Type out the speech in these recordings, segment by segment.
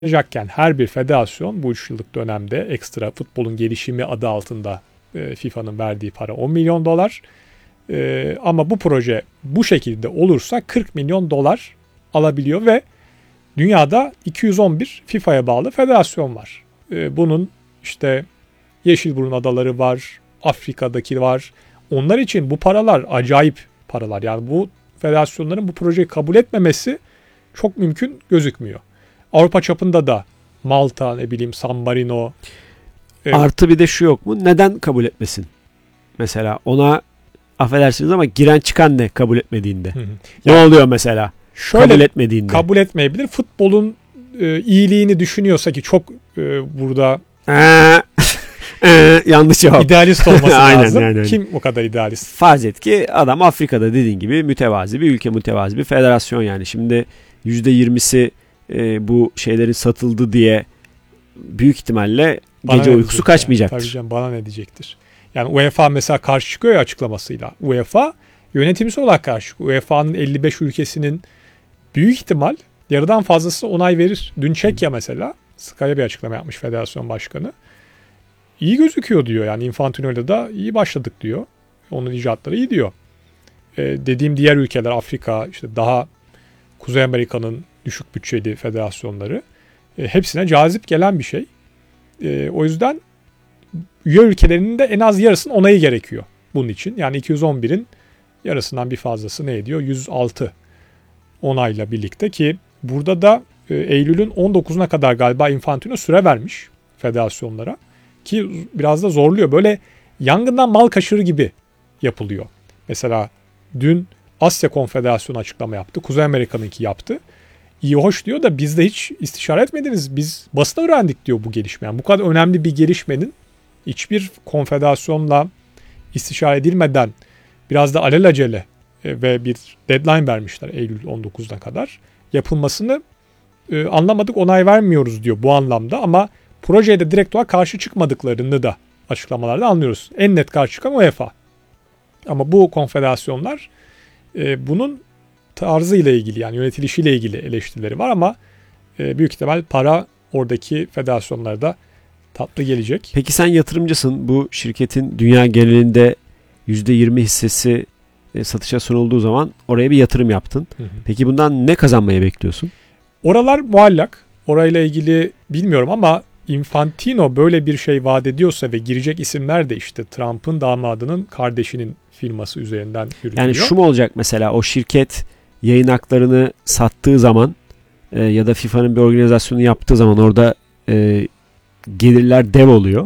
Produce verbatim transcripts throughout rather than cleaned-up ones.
Olacakken her bir federasyon bu üç yıllık dönemde ekstra futbolun gelişimi adı altında e, FIFA'nın verdiği para on milyon dolar. E, ama bu proje bu şekilde olursa kırk milyon dolar alabiliyor ve dünyada iki yüz on bir FIFA'ya bağlı federasyon var. E, bunun işte Yeşilburun Adaları var, Afrika'daki var. Onlar için bu paralar acayip paralar. Yani bu federasyonların bu projeyi kabul etmemesi çok mümkün gözükmüyor. Avrupa çapında da Malta, ne bileyim San Marino. Evet. Artı bir de şu yok mu? Neden kabul etmesin? Mesela ona affedersiniz ama giren çıkan ne kabul etmediğinde? Hı hı. Ne yani, oluyor mesela? Şöyle, kabul etmediğinde. Kabul etmeyebilir. Futbolun e, iyiliğini düşünüyorsa ki çok e, burada Ee, yanlış cevap. İdealist olması aynen, lazım. Yani, Kim o kadar idealist? Farz et ki adam Afrika'da dediğin gibi mütevazi bir ülke, mütevazi bir federasyon yani. Şimdi yüzde yirmisi e, bu şeylerin satıldı diye büyük ihtimalle bana gece uykusu kaçmayacaktır. Yani. Tabii canım, bana ne diyecektir? Yani UEFA mesela karşı çıkıyor ya açıklamasıyla. UEFA yönetimsel olarak karşı çıkıyor. U E F A'nın elli beş ülkesinin büyük ihtimal yarıdan fazlası onay verir. Dün Çekya mesela Sky'a bir açıklama yapmış federasyon başkanı. İyi gözüküyor diyor. Yani Infantino'yla da iyi başladık diyor. Onun icraatları iyi diyor. Ee, dediğim diğer ülkeler Afrika, işte daha Kuzey Amerika'nın düşük bütçeli federasyonları e, hepsine cazip gelen bir şey. E, o yüzden üye ülkelerinin de en az yarısının onayı gerekiyor bunun için. Yani iki yüz on birin yarısından bir fazlası ne ediyor? yüz altı onayla birlikte ki burada da e, Eylül'ün on dokuzuna kadar galiba Infantino süre vermiş federasyonlara. Ki biraz da zorluyor. Böyle yangından mal kaşırı gibi yapılıyor. Mesela dün Asya Konfederasyonu açıklama yaptı. Kuzey Amerika'nınki yaptı. İyi hoş diyor da biz de hiç istişare etmediniz. Biz basına öğrendik diyor bu gelişme. Yani bu kadar önemli bir gelişmenin hiçbir konfederasyonla istişare edilmeden biraz da alelacele ve bir deadline vermişler Eylül on dokuzuna kadar. Yapılmasını e, anlamadık, onay vermiyoruz diyor bu anlamda ama projeye de direkt olarak karşı çıkmadıklarını da açıklamalarda anlıyoruz. En net karşı çıkan UEFA. Ama bu konfederasyonlar e, bunun tarzıyla ilgili yani yönetilişiyle ilgili eleştirileri var ama e, büyük ihtimal para oradaki federasyonlarda tatlı gelecek. Peki sen yatırımcısın. Bu şirketin dünya genelinde yüzde yirmi hissesi e, satışa sunulduğu zaman oraya bir yatırım yaptın. Hı hı. Peki bundan ne kazanmayı bekliyorsun? Oralar muallak. Orayla ilgili bilmiyorum ama Infantino böyle bir şey vaat ediyorsa ve girecek isimler de işte Trump'ın damadının kardeşinin firması üzerinden yürütülüyor. Yani şu mu olacak mesela, o şirket yayın haklarını sattığı zaman e, ya da FIFA'nın bir organizasyonu yaptığı zaman orada e, gelirler dev oluyor.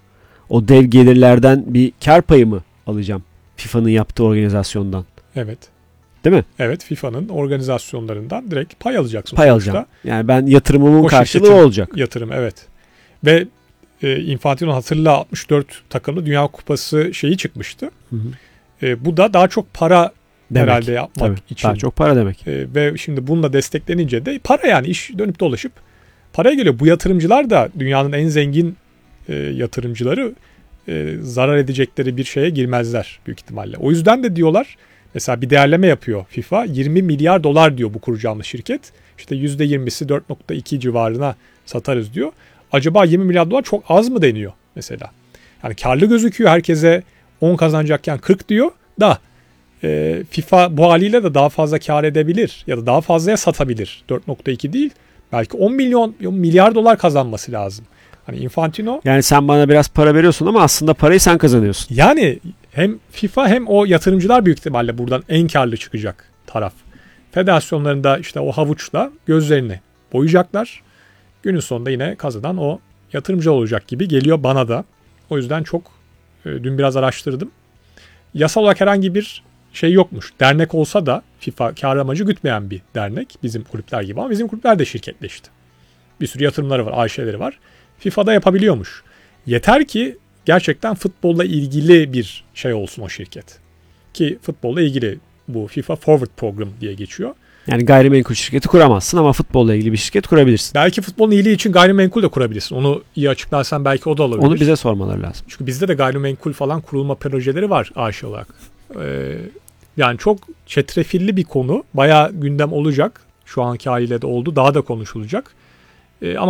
O dev gelirlerden bir kar payı mı alacağım FIFA'nın yaptığı organizasyondan? Evet. Değil mi? Evet, FIFA'nın organizasyonlarından direkt pay alacaksın. Pay sonuçta. Alacağım. Yani ben yatırımımın o karşılığı olacak. Yatırım, evet. Ve e, Infantino hatırla altmış dört takımlı Dünya Kupası şeyi çıkmıştı. Hı hı. E, bu da daha çok para demek, herhalde yapmak tabii, için. Daha çok para demek. E, ve şimdi bununla desteklenince de para, yani iş dönüp dolaşıp paraya geliyor. Bu yatırımcılar da dünyanın en zengin e, yatırımcıları e, zarar edecekleri bir şeye girmezler büyük ihtimalle. O yüzden de diyorlar, mesela bir değerleme yapıyor FIFA. yirmi milyar dolar diyor bu kuracağımız şirket. İşte yüzde yirmisi dört nokta iki civarına satarız diyor. Acaba yirmi milyar dolar çok az mı deniyor mesela? Yani karlı gözüküyor, herkese on kazanacakken kırk diyor da e, FIFA bu haliyle de daha fazla kar edebilir ya da daha fazlaya satabilir. dört nokta iki değil, belki on milyon milyar dolar kazanması lazım. Hani Infantino. Yani sen bana biraz para veriyorsun ama aslında parayı sen kazanıyorsun. Yani hem FIFA hem o yatırımcılar büyük ihtimalle buradan en karlı çıkacak taraf. Federasyonlarında işte o havuçla gözlerini boyayacaklar. Günün sonunda yine kazanan o yatırımcı olacak gibi geliyor bana da. O yüzden çok e, dün biraz araştırdım. Yasal olarak herhangi bir şey yokmuş. Dernek olsa da FIFA kar amacı gütmeyen bir dernek. Bizim kulüpler gibi ama bizim kulüpler de şirketleşti. Bir sürü yatırımları var, A Ş'leri var. FIFA'da yapabiliyormuş. Yeter ki gerçekten futbolla ilgili bir şey olsun o şirket. Ki futbolla ilgili bu FIFA Forward Program diye geçiyor. Yani gayrimenkul şirketi kuramazsın ama futbolla ilgili bir şirket kurabilirsin. Belki futbolun iyiliği için gayrimenkul de kurabilirsin. Onu iyi açıklarsan belki o da olabilir. Onu bize sormaları lazım. Çünkü bizde de gayrimenkul falan kurulma projeleri var A Ş olarak. Ee, yani çok çetrefilli bir konu. Bayağı gündem olacak. Şu anki haliyle de oldu. Daha da konuşulacak. E, ama